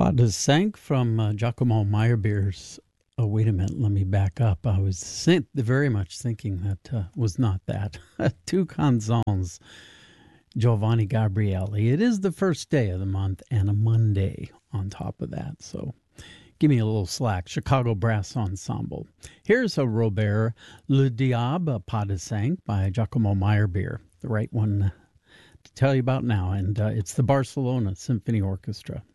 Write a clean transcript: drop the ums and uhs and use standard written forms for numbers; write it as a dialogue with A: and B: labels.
A: Pas de Cinq from Giacomo Meyerbeer's. Oh, wait a minute. Let me back up. I was very much thinking that was not that. Two canzons, Giovanni Gabrieli. It is the first day of the month and a Monday on top of that. So give me a little slack. Chicago Brass Ensemble. Here's a Robert Le Diable, Pas de Cinq by Giacomo Meyerbeer. The right one to tell you about now. And it's the Barcelona Symphony Orchestra.